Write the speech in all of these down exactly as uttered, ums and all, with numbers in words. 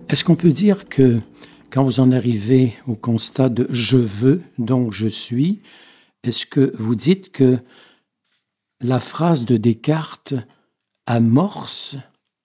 Est-ce qu'on peut dire que quand vous en arrivez au constat de « je veux, donc je suis », est-ce que vous dites que la phrase de Descartes amorce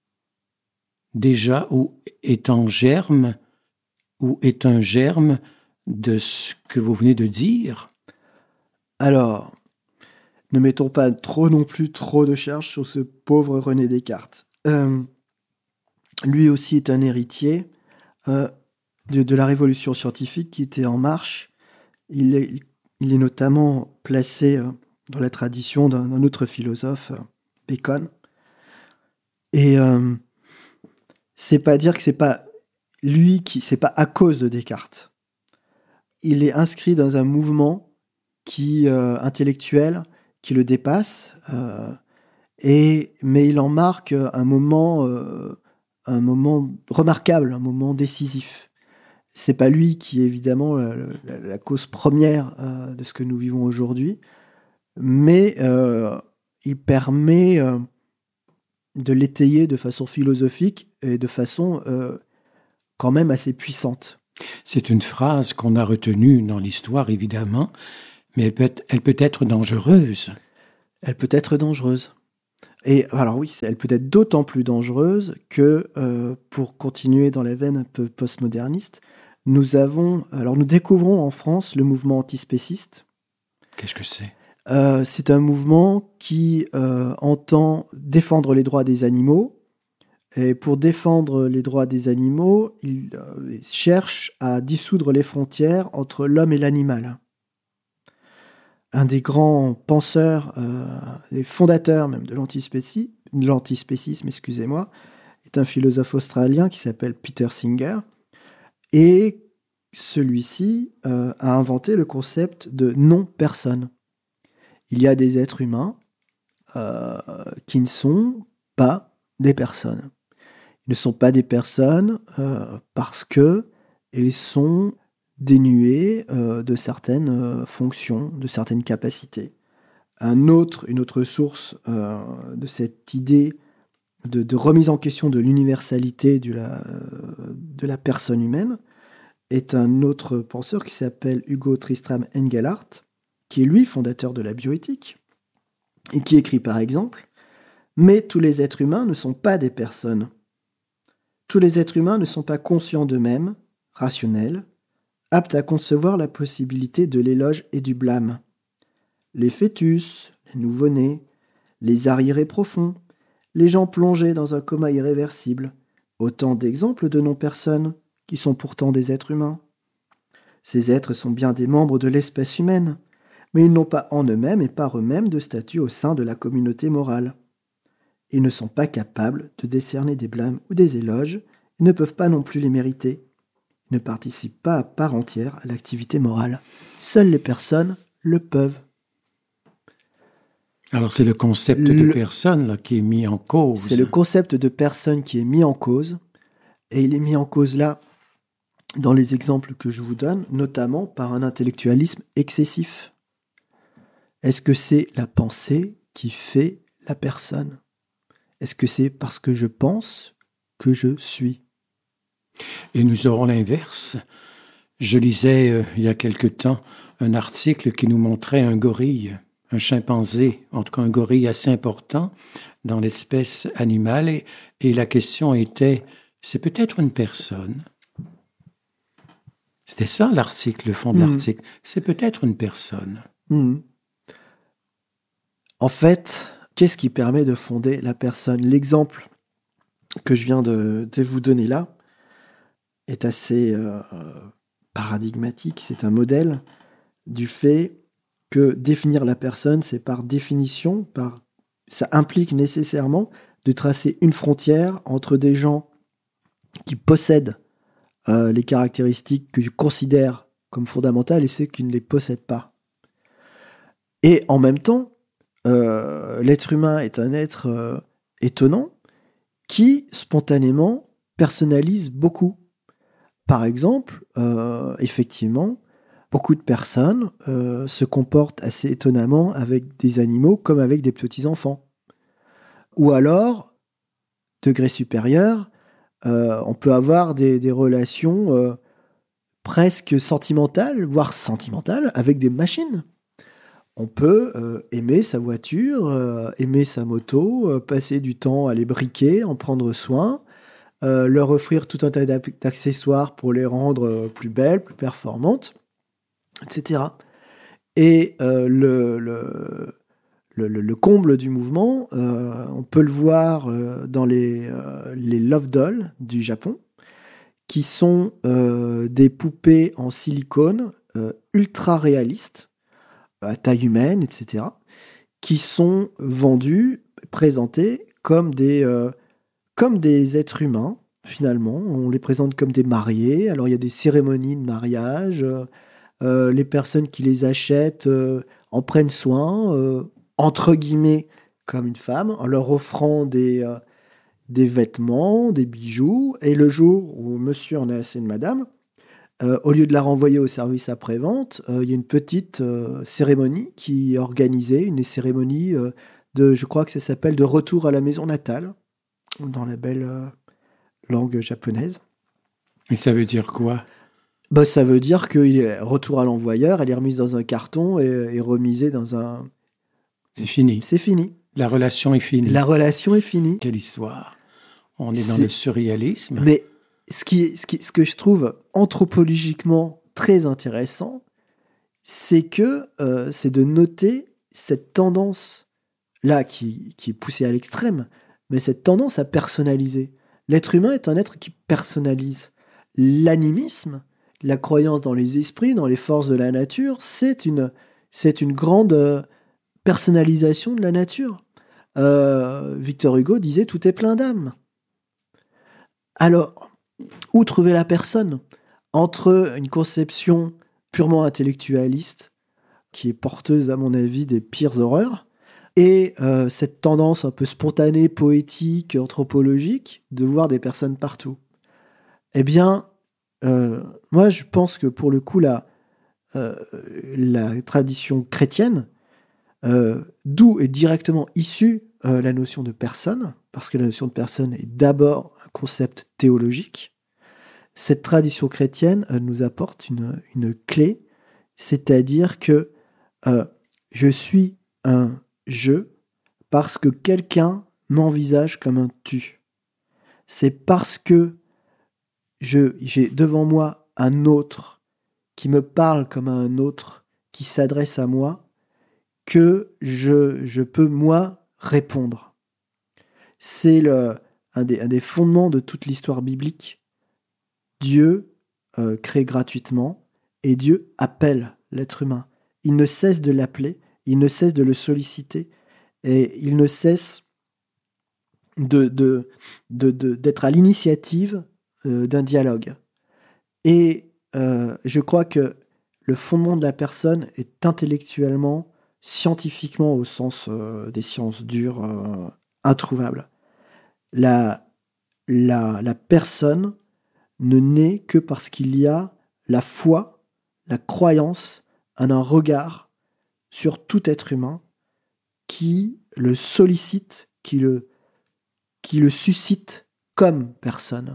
déjà ou est en germe ou est un germe de ce que vous venez de dire? Alors, ne mettons pas trop non plus trop de charge sur ce pauvre René Descartes. Euh, lui aussi est un héritier euh, de, de la révolution scientifique qui était en marche. Il est, il est notamment placé euh, dans la tradition d'un, d'un autre philosophe, euh, Bacon. Et euh, c'est pas dire que c'est pas lui qui, c'est pas à cause de Descartes. Il est inscrit dans un mouvement qui euh, intellectuel qui le dépasse, euh, et mais il en marque un moment, euh, un moment remarquable, un moment décisif. C'est pas lui qui est évidemment la, la, la cause première euh, de ce que nous vivons aujourd'hui, mais euh, il permet euh, de l'étayer de façon philosophique et de façon euh, quand même assez puissante. C'est une phrase qu'on a retenue dans l'histoire, évidemment, mais elle peut être, elle peut être dangereuse. Elle peut être dangereuse. Et alors oui, elle peut être d'autant plus dangereuse que, euh, pour continuer dans la veine un peu postmoderniste, nous avons, alors nous découvrons en France le mouvement antispéciste. Qu'est-ce que c'est ? Euh, c'est un mouvement qui euh, entend défendre les droits des animaux. Et pour défendre les droits des animaux, il euh, cherche à dissoudre les frontières entre l'homme et l'animal. Un des grands penseurs, euh, des fondateurs même de l'antispécisme, l'antispécisme, excusez-moi, est un philosophe australien qui s'appelle Peter Singer. Et celui-ci euh, a inventé le concept de non-personne. Il y a des êtres humains euh, qui ne sont pas des personnes. Ils ne sont pas des personnes euh, parce qu'ils sont dénués euh, de certaines euh, fonctions, de certaines capacités. Un autre, une autre source euh, de cette idée de, de remise en question de l'universalité de la, de la personne humaine est un autre penseur qui s'appelle Hugo Tristram Engelhardt, qui est lui fondateur de la bioéthique, et qui écrit par exemple « Mais tous les êtres humains ne sont pas des personnes. Tous les êtres humains ne sont pas conscients d'eux-mêmes, rationnels, aptes à concevoir la possibilité de l'éloge et du blâme. Les fœtus, les nouveau-nés, les arriérés profonds, les gens plongés dans un coma irréversible, autant d'exemples de non-personnes qui sont pourtant des êtres humains. Ces êtres sont bien des membres de l'espèce humaine, mais ils n'ont pas en eux-mêmes et par eux-mêmes de statut au sein de la communauté morale. Ils ne sont pas capables de décerner des blâmes ou des éloges et ne peuvent pas non plus les mériter. Ils ne participent pas à part entière à l'activité morale. Seules les personnes le peuvent. » Alors c'est le concept le... de personne là, qui est mis en cause. C'est le concept de personne qui est mis en cause, et il est mis en cause là, dans les exemples que je vous donne, notamment par un intellectualisme excessif. Est-ce que c'est la pensée qui fait la personne ? Est-ce que c'est parce que je pense que je suis ? Et nous aurons l'inverse. Je lisais euh, il y a quelque temps un article qui nous montrait un gorille, un chimpanzé, en tout cas un gorille assez important dans l'espèce animale, et, et la question était, c'est peut-être une personne. C'était ça l'article, le fond de mmh. l'article. C'est peut-être une personne. Mmh. En fait, qu'est-ce qui permet de fonder la personne ? L'exemple que je viens de, de vous donner là est assez euh, paradigmatique. C'est un modèle du fait que définir la personne, c'est par définition, par, ça implique nécessairement de tracer une frontière entre des gens qui possèdent euh, les caractéristiques que je considère comme fondamentales et ceux qui ne les possèdent pas. Et en même temps, Euh, l'être humain est un être euh, étonnant qui, spontanément, personnalise beaucoup. Par exemple, euh, effectivement, beaucoup de personnes euh, se comportent assez étonnamment avec des animaux comme avec des petits-enfants. Ou alors, degré supérieur, Euh, on peut avoir des, des relations euh, presque sentimentales, voire sentimentales, avec des machines. On peut euh, aimer sa voiture, euh, aimer sa moto, euh, passer du temps à les briquer, en prendre soin, euh, leur offrir tout un tas d'accessoires pour les rendre euh, plus belles, plus performantes, et cetera. Et euh, le, le, le, le comble du mouvement, euh, on peut le voir euh, dans les, euh, les Love Dolls du Japon, qui sont euh, des poupées en silicone euh, ultra réalistes, à taille humaine, et cetera, qui sont vendues, présentées comme des, euh, comme des êtres humains, finalement. On les présente comme des mariés. Alors, il y a des cérémonies de mariage. Euh, les personnes qui les achètent euh, en prennent soin, euh, entre guillemets, comme une femme, en leur offrant des, euh, des vêtements, des bijoux. Et le jour où monsieur en a assez de madame, Euh, au lieu de la renvoyer au service après-vente, euh, il y a une petite euh, cérémonie qui est organisée, une cérémonie euh, de, je crois que ça s'appelle de retour à la maison natale, dans la belle euh, langue japonaise. Et ça veut dire quoi? Bah, ça veut dire qu'il est retour à l'envoyeur, elle est remise dans un carton et, et remisée dans un... C'est fini. C'est fini. La relation est finie. La relation est finie. Quelle histoire. On est, C'est... dans le surréalisme. Mais ce, qui, ce, qui, ce que je trouve anthropologiquement très intéressant, c'est que euh, c'est de noter cette tendance-là qui, qui est poussée à l'extrême, mais cette tendance à personnaliser. L'être humain est un être qui personnalise. L'animisme, la croyance dans les esprits, dans les forces de la nature, c'est une, c'est une grande euh, personnalisation de la nature. Euh, Victor Hugo disait « tout est plein d'âme ». Alors, où trouver la personne ? Entre une conception purement intellectualiste, qui est porteuse, à mon avis, des pires horreurs, et euh, cette tendance un peu spontanée, poétique, anthropologique, de voir des personnes partout. Eh bien, euh, moi, je pense que pour le coup, la, euh, la tradition chrétienne, euh, d'où est directement issue euh, la notion de personne, parce que la notion de personne est d'abord un concept théologique, cette tradition chrétienne euh, nous apporte une, une clé, c'est-à-dire que euh, je suis un je parce que quelqu'un m'envisage comme un tu. C'est parce que je, j'ai devant moi un autre qui me parle comme à un autre, qui s'adresse à moi, que je, je peux, moi, répondre. C'est le, un, des, un des fondements de toute l'histoire biblique. Dieu euh, crée gratuitement et Dieu appelle l'être humain. Il ne cesse de l'appeler, il ne cesse de le solliciter et il ne cesse de, de, de, de, d'être à l'initiative euh, d'un dialogue. Et euh, je crois que le fondement de la personne est intellectuellement, scientifiquement, au sens euh, des sciences dures, euh, introuvable. La, la, la personne ne naît que parce qu'il y a la foi, la croyance, en un regard sur tout être humain qui le sollicite, qui le, qui le suscite comme personne.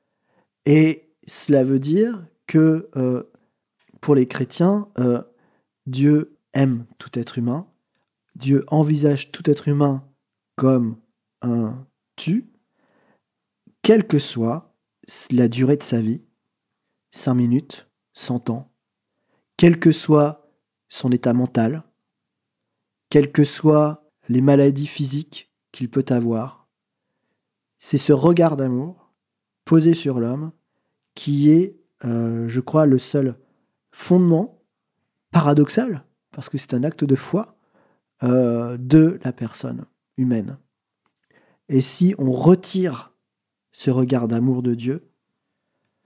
Et cela veut dire que euh, pour les chrétiens, euh, Dieu aime tout être humain, Dieu envisage tout être humain comme un tu, quelle que soit la durée de sa vie, cinq minutes, cent ans, quel que soit son état mental, quelles que soient les maladies physiques qu'il peut avoir. C'est ce regard d'amour posé sur l'homme qui est, euh, je crois, le seul fondement paradoxal, parce que c'est un acte de foi, euh, de la personne humaine. Et si on retire ce regard d'amour de Dieu,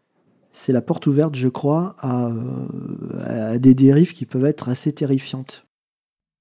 c'est la porte ouverte, je crois, à, à des dérives qui peuvent être assez terrifiantes.